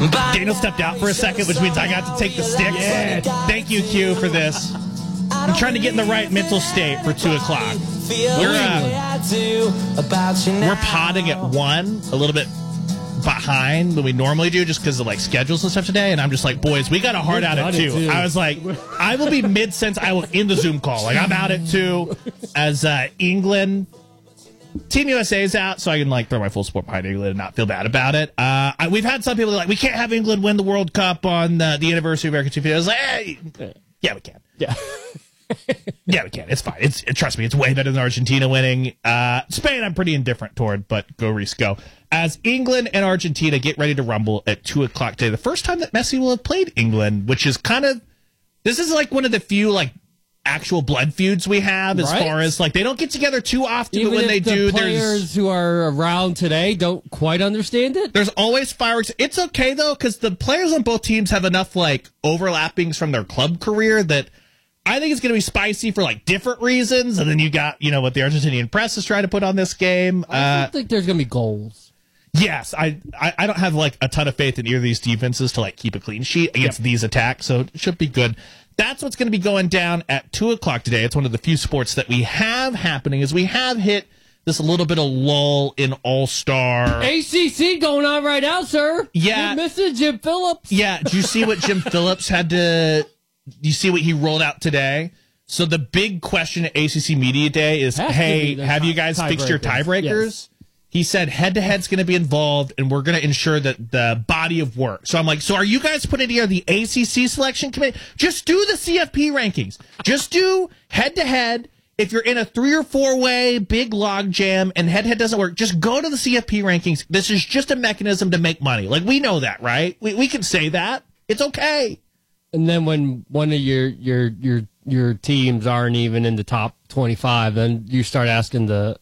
Daniel stepped out for a second, which means I got to take the sticks. Yeah. Thank you, Q, for this. I'm trying to get in the right mental state for 2 o'clock. We're potting at 1, a little bit behind than we normally do just because of like schedules and stuff today, and I'm just like, boys, we got a hard out at 2. I was like, I will be mid-sense. I will end the Zoom call. Like, I'm out at 2 as England. Team USA's out, so I can like throw my full support behind England and not feel bad about it. We've had some people like, we can't have England win the World Cup on the anniversary of American 250. I was like, hey, yeah, we can. Yeah. Yeah, we can. It's fine. Trust me, it's way better than Argentina winning. Spain, I'm pretty indifferent toward, but go Reese, go. As England and Argentina get ready to rumble at 2 o'clock today, the first time that Messi will have played England, which is this is like one of the few like actual blood feuds we have as far as like they don't get together too often, even but when if they do, players who are around today don't quite understand it. There's always fireworks. It's okay though, because the players on both teams have enough like overlappings from their club career that I think it's going to be spicy for like different reasons. And then you got, what the Argentinian press is trying to put on this game. I don't think there's going to be goals. Yes, I don't have like a ton of faith in either of these defenses to like keep a clean sheet against these attacks, so it should be good. That's what's going to be going down at 2 o'clock today. It's one of the few sports that we have happening, is we have hit this a little bit of lull in All-Star. ACC going on right now, sir. Yeah. You're missing Jim Phillips. Yeah, did you see what Jim Phillips had to... You see what he rolled out today? So the big question at ACC Media Day is, hey, have you guys fixed your tiebreakers? Yes. He said head-to-head's going to be involved, and we're going to ensure that the body of work. So I'm like, so are you guys putting together the ACC selection committee? Just do the CFP rankings. Just do head-to-head. If you're in a 3 or 4-way big log jam and head-to-head doesn't work, just go to the CFP rankings. This is just a mechanism to make money. Like, we know that, right? We can say that. It's okay. And then when one of your teams aren't even in the top 25, then you start asking the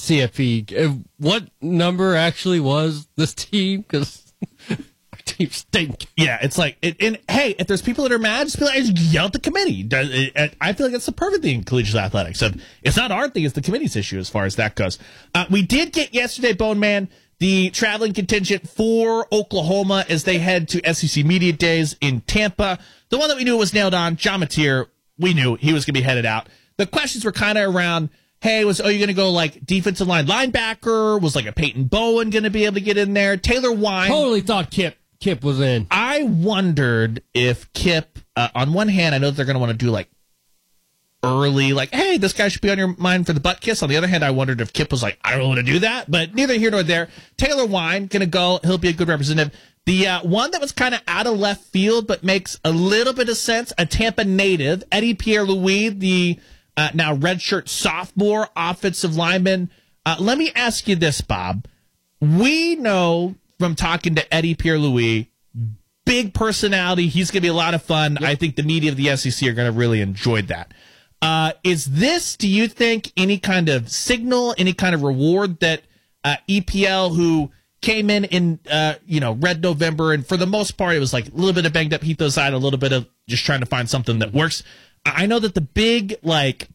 CFP, what number actually was this team? Because our team stink. Yeah, it's like, and hey, if there's people that are mad, just yell at the committee. I feel like it's the perfect thing in collegiate athletics. So it's not our thing, it's the committee's issue as far as that goes. We did get yesterday, Bone Man, the traveling contingent for Oklahoma as they head to SEC Media Days in Tampa. The one that we knew was nailed on, John Mateer, we knew he was going to be headed out. The questions were kind of around, hey, you going to go like defensive line linebacker? Was like a Peyton Bowen going to be able to get in there? Taylor Wine. Totally thought Kip was in. I wondered if Kip, on one hand, I know that they're going to want to do like early, like, hey, this guy should be on your mind for the butt kiss. On the other hand, I wondered if Kip was like, I don't want to do that, but neither here nor there. Taylor Wine going to go. He'll be a good representative. The one that was kind of out of left field but makes a little bit of sense, a Tampa native, Eddie Pierre-Louis, the now redshirt sophomore offensive lineman. Let me ask you this, Bob. We know from talking to Eddie Pierre-Louis, big personality. He's going to be a lot of fun. Yep. I think the media of the SEC are going to really enjoy that. Is this, do you think, any kind of signal, any kind of reward that EPL, who came in Red November, and for the most part, it was like a little bit of banged up Heath side, a little bit of just trying to find something that works. I know that the big, like,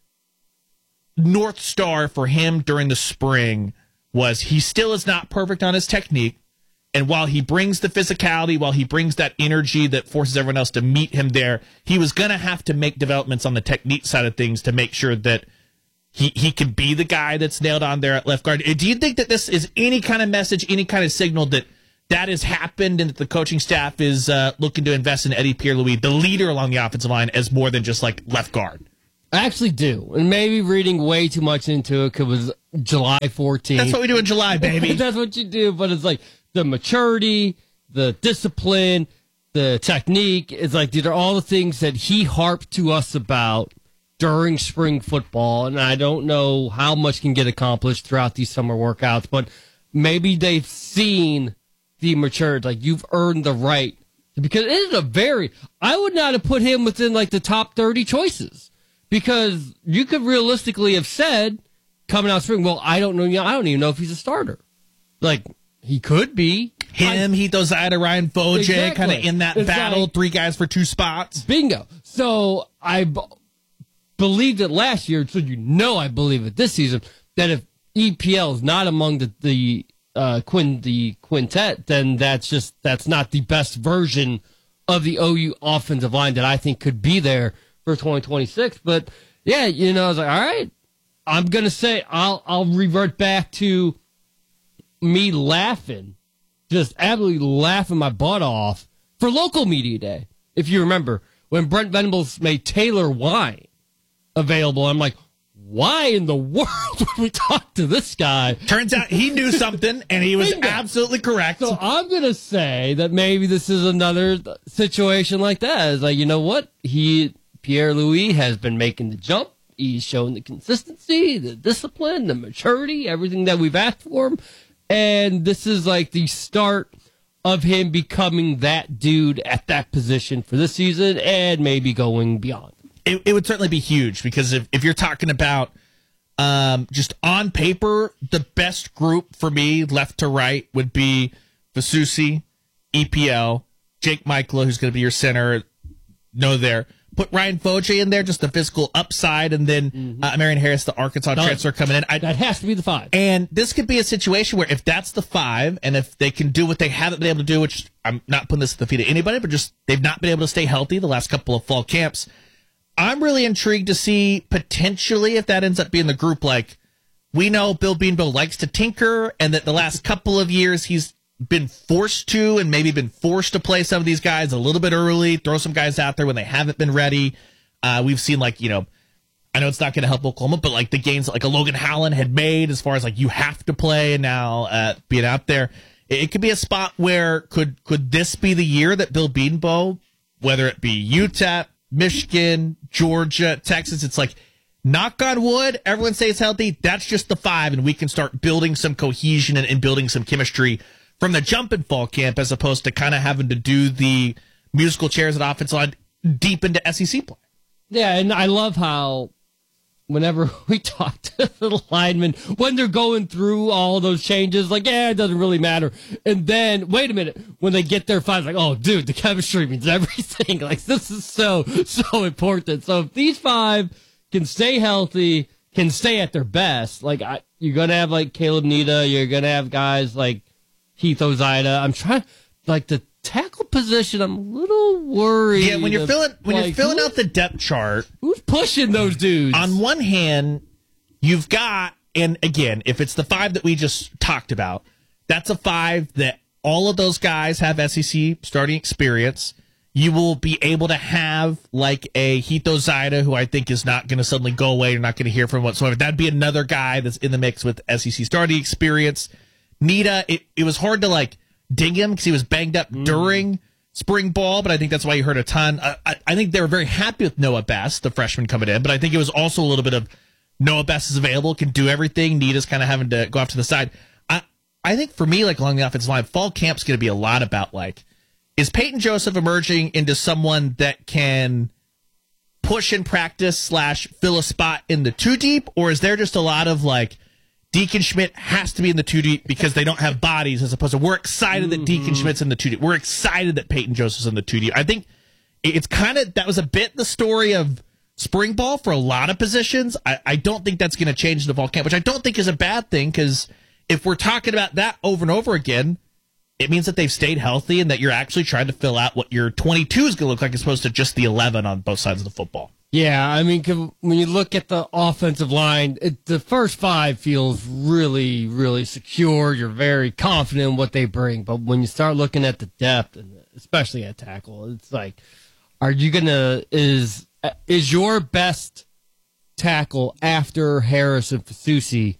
North Star for him during the spring was he still is not perfect on his technique. And while he brings the physicality, while he brings that energy that forces everyone else to meet him there, he was going to have to make developments on the technique side of things to make sure that he can be the guy that's nailed on there at left guard. Do you think that this is any kind of message, any kind of signal that has happened and that the coaching staff is looking to invest in Eddie Pierre-Louis, the leader along the offensive line, as more than just like left guard? I actually do. And maybe reading way too much into it because it was July 14th. That's what we do in July, baby. That's what you do. But it's like the maturity, the discipline, the technique. It's like these are all the things that he harped to us about during spring football. And I don't know how much can get accomplished throughout these summer workouts, but maybe they've seen the maturity. Like, you've earned the right. Because it is I would not have put him within like the top 30 choices. Because you could realistically have said, coming out spring, well, I don't even know if he's a starter. Like, he could be. Heath Ozida, Ryan Foje, exactly. Kind of in that battle, like, 3 guys for 2 spots. Bingo. So I believed it last year, so I believe it this season, that if EPL is not among the the quintet, then that's not the best version of the OU offensive line that I think could be there for 2026. But yeah, I was like, all right, I'm gonna say I'll revert back to me laughing, just absolutely laughing my butt off for local media day. If you remember when Brent Venables made Taylor Wine available, I'm like, why in the world would we talk to this guy? Turns out he knew something, and he was absolutely correct. So I'm going to say that maybe this is another situation like that. It's like, you know what? Pierre-Louis has been making the jump. He's shown the consistency, the discipline, the maturity, everything that we've asked for him. And this is like the start of him becoming that dude at that position for this season and maybe going beyond. It would certainly be huge because if you're talking about just on paper, the best group for me, left to right, would be Fasusi, EPL, Jake Michaela, who's going to be your center. No there. Put Ryan Foje in there, just the physical upside, and then Marion Harris, the Arkansas transfer, coming in. That has to be the 5. And this could be a situation where if that's the 5, and if they can do what they haven't been able to do, which I'm not putting this at the feet of anybody, but just they've not been able to stay healthy the last couple of fall camps, I'm really intrigued to see potentially if that ends up being the group. Like, we know Bill Beanville likes to tinker, and that the last couple of years he's been forced to and maybe been forced to play some of these guys a little bit early, throw some guys out there when they haven't been ready. We've seen, like, I know it's not going to help Oklahoma, but like the gains like a Logan Howland had made as far as like you have to play and now being out there. It could be a spot where could this be the year that Bill Beanville, whether it be UTEP, Michigan, Georgia, Texas, it's like, knock on wood, everyone stays healthy. That's just the 5, and we can start building some cohesion and building some chemistry from the jump in fall camp as opposed to kind of having to do the musical chairs at offensive line deep into SEC play. Yeah, and I love how whenever we talk to the linemen, when they're going through all those changes, like, yeah, it doesn't really matter. And then, wait a minute, when they get their 5, like, oh, dude, the chemistry means everything. Like, this is so important. So if these 5 can stay healthy, can stay at their best, like, you're going to have, like, Caleb Nita, you're going to have guys like Heath Ozida. I'm trying, like, the tackle position, I'm a little worried. Yeah, when you're filling out the depth chart, who's pushing those dudes? On one hand, you've got, and again, if it's the 5 that we just talked about, that's a 5 that all of those guys have SEC starting experience. You will be able to have like a Heath Ozida, who I think is not going to suddenly go away. You're not going to hear from whatsoever. That'd be another guy that's in the mix with SEC starting experience. Nita, it was hard to like ding him because he was banged up during spring ball, but I think that's why you heard a ton. I think they were very happy with Noah Best, the freshman coming in, but I think it was also a little bit of Noah Best is available, can do everything. Nita's kind of having to go off to the side. I think for me, like along the offensive line, fall camp's going to be a lot about like, is Peyton Joseph emerging into someone that can push in practice / fill a spot in the 2 deep, or is there just a lot of like, Deacon Schmidt has to be in the 2 deep because they don't have bodies, as opposed to we're excited that Deacon Schmidt's in the 2 deep. We're excited that Peyton Joseph's in the 2 deep. I think it's kind of, that was a bit the story of spring ball for a lot of positions. I don't think that's going to change in the fall camp, which I don't think is a bad thing, because if we're talking about that over and over again, it means that they've stayed healthy and that you're actually trying to fill out what your 22 is going to look like as opposed to just the 11 on both sides of the football. Yeah, I mean, when you look at the offensive line, the first 5 feels really, really secure. You're very confident in what they bring. But when you start looking at the depth, and especially at tackle, it's like, are you going to, is your best tackle after Harris and Fasusi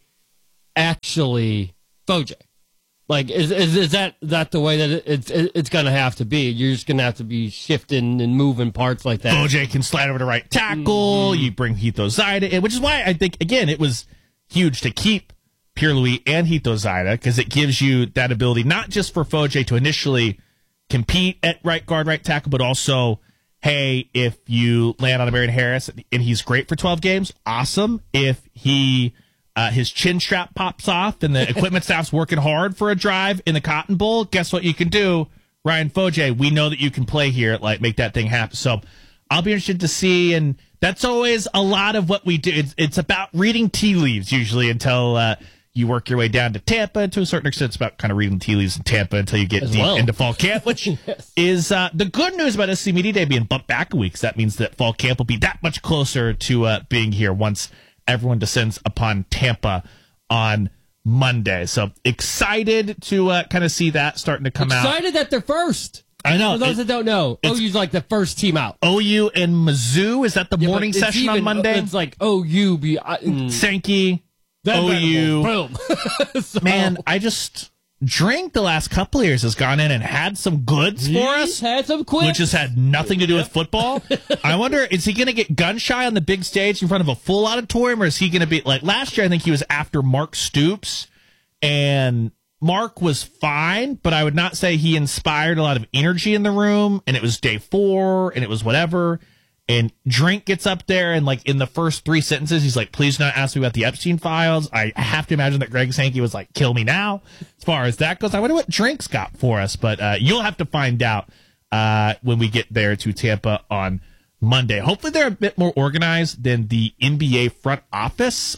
actually Foje? Like, is that the way that it's going to have to be? You're just going to have to be shifting and moving parts like that. Foje can slide over to right tackle. You bring Heath Ozida in, which is why I think, again, it was huge to keep Pierre-Louis and Heath Ozida, because it gives you that ability, not just for Foje to initially compete at right guard, right tackle, but also, hey, if you land on a Marion Harris and he's great for 12 games, awesome. If he... his chin strap pops off and the equipment staff's working hard for a drive in the Cotton Bowl, guess what you can do? Ryan Foje, we know that you can play here, like make that thing happen. So I'll be interested to see, and that's always a lot of what we do. It's about reading tea leaves usually until you work your way down to Tampa. And to a certain extent, it's about kind of reading tea leaves in Tampa until you get deep into fall camp, which is the good news about SC Media Day being bumped back a week. So that means that fall camp will be that much closer to being here once everyone descends upon Tampa on Monday. So excited to kind of see that starting to come out. Excited that they're first. I know. For those that don't know, OU's like the first team out. OU and Mizzou, is that the morning session on Monday? It's like OU be Sankey, OU. Boom. So, man, I just Drink the last couple of years has gone in and had some goods for us. Had some quips. Which has had nothing to do with football. I wonder, is he going to get gun shy on the big stage in front of a full auditorium, or is he going to be like last year? I think he was after Mark Stoops, and Mark was fine, but I would not say he inspired a lot of energy in the room. And it was day 4, and it was whatever. And Drink gets up there, and like in the first 3 sentences, he's like, "Please not ask me about the Epstein files." I have to imagine that Greg Sankey was like, "Kill me now." As far as that goes, I wonder what Drink's got for us, but you'll have to find out when we get there to Tampa on Monday. Hopefully, they're a bit more organized than the NBA front office.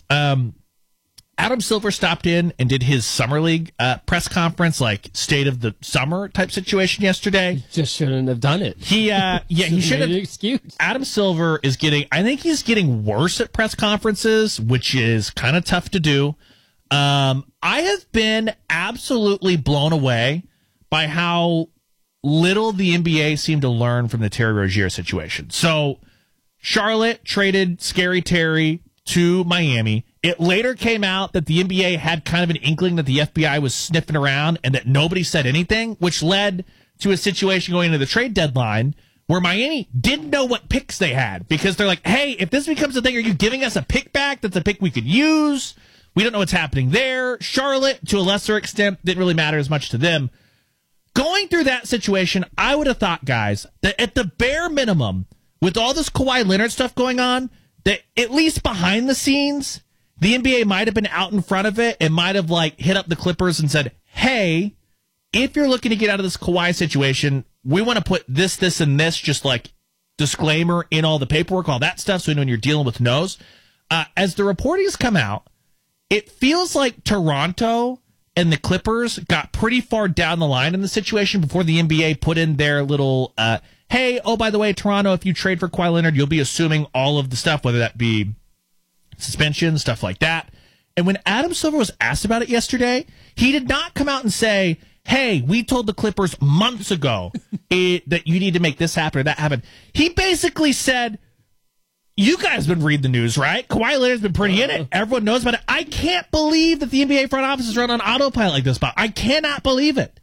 Adam Silver stopped in and did his summer league press conference, like state of the summer type situation yesterday. Just shouldn't have done it. He should have. Excuse. Adam Silver is I think he's getting worse at press conferences, which is kind of tough to do. I have been absolutely blown away by how little the NBA seemed to learn from the Terry Rozier situation. So Charlotte traded Scary Terry to Miami. It later came out that the NBA had kind of an inkling that the FBI was sniffing around and that nobody said anything, which led to a situation going into the trade deadline where Miami didn't know what picks they had, because they're like, "Hey, if this becomes a thing, are you giving us a pick back that's a pick we could use? We don't know what's happening there." Charlotte, to a lesser extent, didn't really matter as much to them. Going through that situation, I would have thought, guys, that at the bare minimum, with all this Kawhi Leonard stuff going on, that at least behind the scenes, the NBA might have been out in front of it and might have like hit up the Clippers and said, "Hey, if you're looking to get out of this Kawhi situation, we want to put this, this, and this, just like disclaimer in all the paperwork, all that stuff, so when you're dealing with no's." As the reporting has come out, it feels like Toronto and the Clippers got pretty far down the line in the situation before the NBA put in their little, "Hey, oh, by the way, Toronto, if you trade for Kawhi Leonard, you'll be assuming all of the stuff, whether that be suspension, stuff like that." And when Adam Silver was asked about it yesterday, he did not come out and say, "Hey, we told the Clippers months ago that you need to make this happen or that happen." He basically said, "You guys been reading the news, right? Kawhi Leonard's been pretty in it. Everyone knows about it." I can't believe that the NBA front office is run on autopilot like this, Bob. I cannot believe it.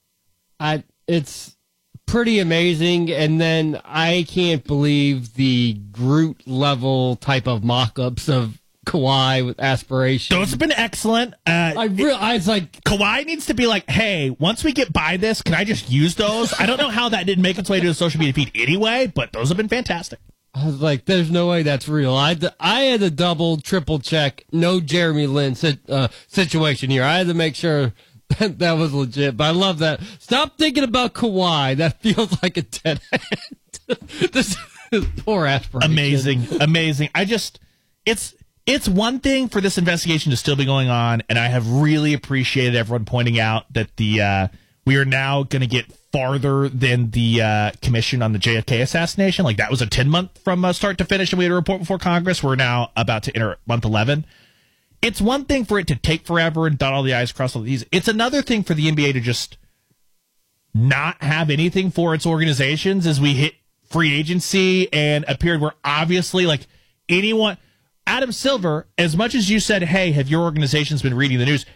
It's pretty amazing, and then I can't believe the Groot level type of mock-ups of Kawhi with aspirations. Those have been excellent. I was like, Kawhi needs to be like, "Hey, once we get by this, can I just use those?" I don't know how that didn't make its way to the social media feed anyway, but those have been fantastic. I was like, there's no way that's real. I had to double, triple check. No Jeremy Lin situation here. I had to make sure that was legit. But I love that. Stop thinking about Kawhi. That feels like a dead end. This poor aspiration. Amazing. It's one thing for this investigation to still be going on, and I have really appreciated everyone pointing out that we are now going to get farther than the commission on the JFK assassination. Like, that was a 10-month from start to finish, and we had a report before Congress. We're now about to enter month 11. It's one thing for it to take forever and dot all the I's, cross all the T's. It's another thing for the NBA to just not have anything for its organizations as we hit free agency and a period where obviously, like, anyone... Adam Silver, as much as you said, "Hey, have your organizations been reading the news?"